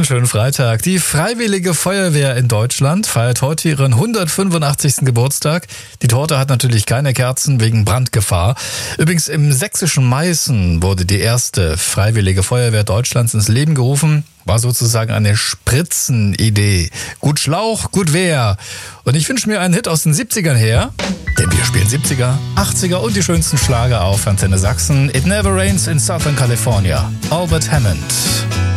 Einen schönen Freitag. Die Freiwillige Feuerwehr in Deutschland feiert heute ihren 185. Geburtstag. Die Torte hat natürlich keine Kerzen wegen Brandgefahr. Übrigens im sächsischen Meißen wurde die erste Freiwillige Feuerwehr Deutschlands ins Leben gerufen. War sozusagen eine Spritzenidee. Gut Schlauch, gut Wehr. Und ich wünsche mir einen Hit aus den 70ern her. Denn wir spielen 70er, 80er und die schönsten Schlager auf Antenne Sachsen. It Never Rains in Southern California. Albert Hammond.